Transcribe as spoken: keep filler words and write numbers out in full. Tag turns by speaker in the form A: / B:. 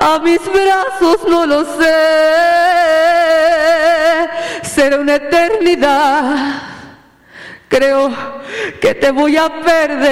A: a mis brazos, no lo sé. Será una eternidad. Creo que te voy a perder.